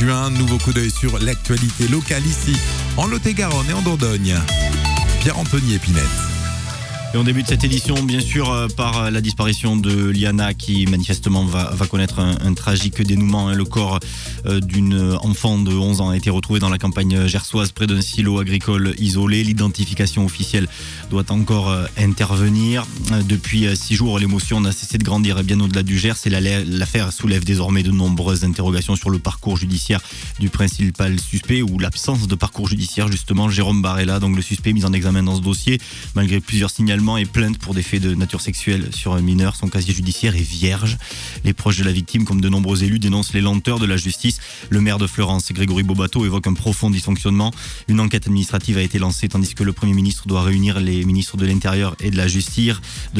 juin. Nouveau coup d'œil sur l'actualité locale ici, en Lot-et-Garonne et en Dordogne. Pierre-Anthony Épinette. Et on débute cette édition, bien sûr, par la disparition de Liana, qui manifestement va connaître un tragique dénouement. Le corps d'une enfant de 11 ans a été retrouvé dans la campagne gersoise, près d'un silo agricole isolé. L'identification officielle doit encore intervenir. Depuis 6 jours, l'émotion n'a cessé de grandir bien au-delà du Gers. Et l'affaire soulève désormais de nombreuses interrogations sur le parcours judiciaire du principal suspect, ou l'absence de parcours judiciaire, justement. Jérôme Barella, donc le suspect mis en examen dans ce dossier, malgré plusieurs signalements et plaintes pour des faits de nature sexuelle sur un mineur. Son casier judiciaire est vierge. Les proches de la victime, comme de nombreux élus, dénoncent les lenteurs de la justice. Le maire de Fleurance, Grégory Bobato, évoque un profond dysfonctionnement. Une enquête administrative a été lancée, tandis que le Premier ministre doit réunir les ministres de l'Intérieur et de la Justice.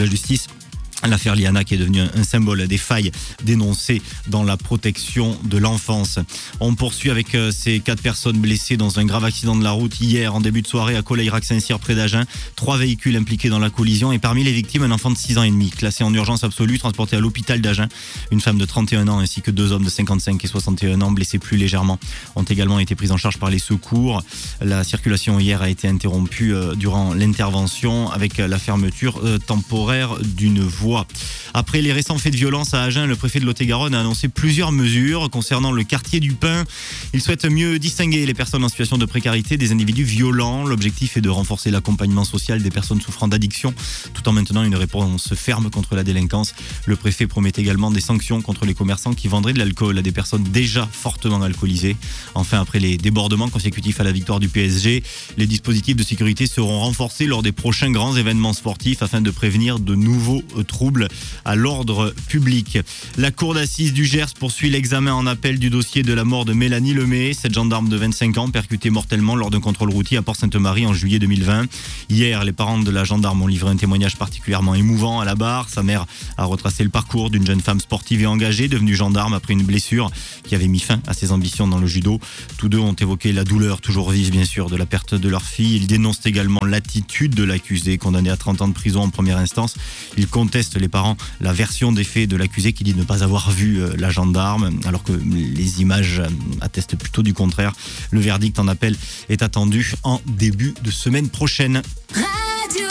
L'affaire Liana, qui est devenue un symbole des failles dénoncées dans la protection de l'enfance. On poursuit avec ces 4 personnes blessées dans un grave accident de la route hier en début de soirée à Colleyrac-Saint-Cyr près d'Agen. 3 véhicules impliqués dans la collision et parmi les victimes, un enfant de 6 ans et demi classé en urgence absolue, transporté à l'hôpital d'Agen. Une femme de 31 ans ainsi que 2 hommes de 55 et 61 ans blessés plus légèrement ont également été pris en charge par les secours. La circulation hier a été interrompue durant l'intervention avec la fermeture temporaire d'une voie. Après les récents faits de violence à Agen, le préfet de Lot-et-Garonne a annoncé plusieurs mesures concernant le quartier du Pin. Il souhaite mieux distinguer les personnes en situation de précarité des individus violents. L'objectif est de renforcer l'accompagnement social des personnes souffrant d'addiction, tout en maintenant une réponse ferme contre la délinquance. Le préfet promet également des sanctions contre les commerçants qui vendraient de l'alcool à des personnes déjà fortement alcoolisées. Enfin, après les débordements consécutifs à la victoire du PSG, les dispositifs de sécurité seront renforcés lors des prochains grands événements sportifs afin de prévenir de nouveaux troubles à l'ordre public. La cour d'assises du Gers poursuit l'examen en appel du dossier de la mort de Mélanie Lemay, cette gendarme de 25 ans percutée mortellement lors d'un contrôle routier à Port-Sainte-Marie en juillet 2020. Hier, les parents de la gendarme ont livré un témoignage particulièrement émouvant à la barre. Sa mère a retracé le parcours d'une jeune femme sportive et engagée, devenue gendarme après une blessure qui avait mis fin à ses ambitions dans le judo. Tous deux ont évoqué la douleur toujours vive, bien sûr, de la perte de leur fille. Ils dénoncent également l'attitude de l'accusé, condamné à 30 ans de prison en première instance. Ils contestent, les parents, la version des faits de l'accusé qui dit ne pas avoir vu la gendarme, alors que les images attestent plutôt du contraire. Le verdict en appel est attendu en début de semaine prochaine. Radio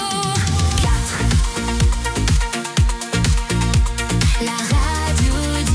4. La radio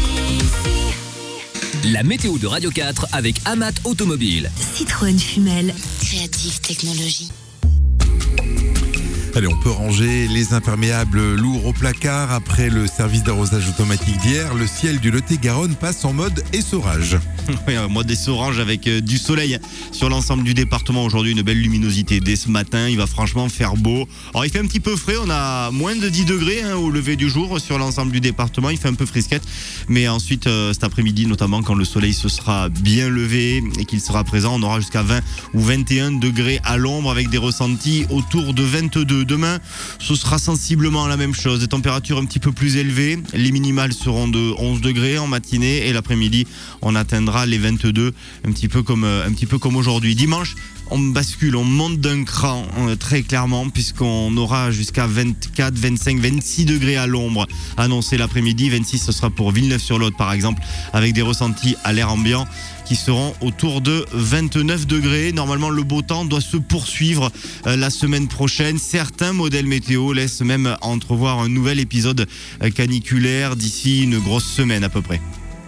d'ici. La météo de Radio 4 avec Amat Automobile. Citroën Fumel. Créative Technologie. Allez, on peut ranger les imperméables lourds au placard. Après le service d'arrosage automatique d'hier, le ciel du Lot-et-Garonne passe en mode essorage. Oui, un mode essorage avec du soleil sur l'ensemble du département. Aujourd'hui, une belle luminosité dès ce matin. Il va franchement faire beau. Alors, il fait un petit peu frais. On a moins de 10 degrés au lever du jour sur l'ensemble du département. Il fait un peu frisquette. Mais ensuite, cet après-midi, notamment quand le soleil se sera bien levé et qu'il sera présent, on aura jusqu'à 20 ou 21 degrés à l'ombre avec des ressentis autour de 22. Demain, ce sera sensiblement la même chose. Des températures un petit peu plus élevées. Les minimales seront de 11 degrés en matinée et l'après-midi, on atteindra les 22, un petit peu comme aujourd'hui. Dimanche, on bascule, on monte d'un cran très clairement puisqu'on aura jusqu'à 24, 25, 26 degrés à l'ombre annoncé l'après-midi. 26, ce sera pour Villeneuve-sur-Lot par exemple, avec des ressentis à l'air ambiant qui seront autour de 29 degrés. Normalement, le beau temps doit se poursuivre la semaine prochaine. Certains modèles météo laissent même entrevoir un nouvel épisode caniculaire d'ici une grosse semaine à peu près.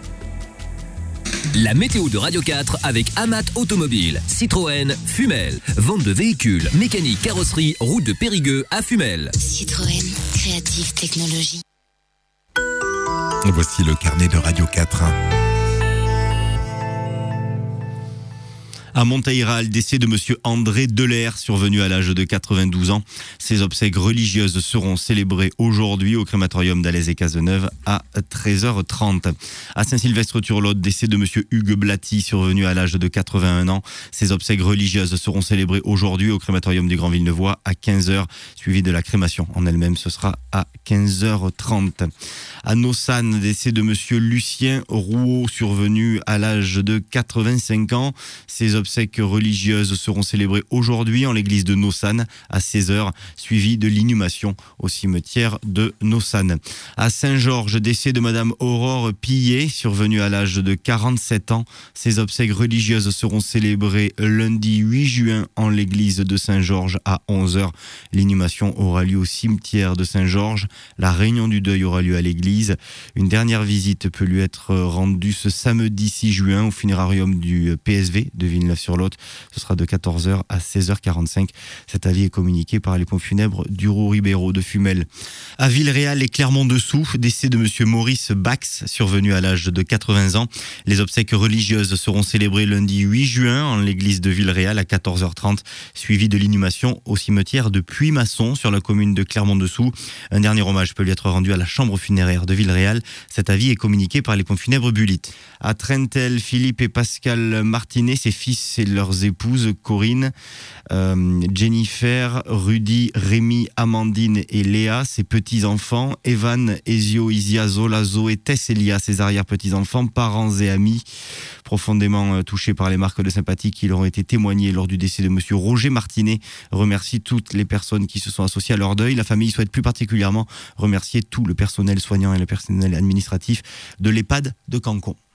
La météo de Radio 4 avec Amat Automobile. Citroën Fumel. Vente de véhicules, mécanique, carrosserie, route de Périgueux à Fumel. Citroën Créative Technologie. Voici le carnet de Radio 4. À Monteiro, décès de monsieur André Delair, survenu à l'âge de 92 ans. Ses obsèques religieuses seront célébrées aujourd'hui au crématorium d'Alès et Cazeneuve à 13h30. À Saint-Sylvestre-sur-Lot, décès de monsieur Hugues Blaty, survenu à l'âge de 81 ans. Ses obsèques religieuses seront célébrées aujourd'hui au crématorium du Grand Villeneuvois à 15h, suivi de la crémation en elle-même, ce sera à 15h30. À Nossan, décès de monsieur Lucien Rouault, survenu à l'âge de 85 ans. Ses obsèques obsèques religieuses seront célébrées aujourd'hui en l'église de Nossane à 16h, suivi de l'inhumation au cimetière de Nossane. À Saint-Georges, décès de Madame Aurore Pillet, survenue à l'âge de 47 ans. Ses obsèques religieuses seront célébrées lundi 8 juin en l'église de Saint-Georges à 11h. L'inhumation aura lieu au cimetière de Saint-Georges. La réunion du deuil aura lieu à l'église. Une dernière visite peut lui être rendue ce samedi 6 juin au funérarium du PSV de Villeneuve-sur-Lot. Ce sera de 14h à 16h45. Cet avis est communiqué par les pompes funèbres du Roux-Ribeiro de Fumel. À Villeréal et Clermont-Dessous, décès de monsieur Maurice Bax, survenu à l'âge de 80 ans. Les obsèques religieuses seront célébrées lundi 8 juin en l'église de Villeréal à 14h30, suivi de l'inhumation au cimetière de Puy-Masson sur la commune de Clermont-Dessous. Un dernier hommage peut lui être rendu à la chambre funéraire de Villeréal. Cet avis est communiqué par les pompes funèbres Bulit. À Trentel, Philippe et Pascal Martinet, ses fils et leurs épouses Corinne, Jennifer, Rudy, Rémi, Amandine et Léa, ses petits-enfants, Evan, Ezio, Isia, Zola, Zoé, Tess, Elia, ses arrière-petits-enfants, parents et amis, profondément touchés par les marques de sympathie qui leur ont été témoignées lors du décès de monsieur Roger Martinet, remercie toutes les personnes qui se sont associées à leur deuil. La famille souhaite plus particulièrement remercier tout le personnel soignant et le personnel administratif de l'EHPAD de Cancon.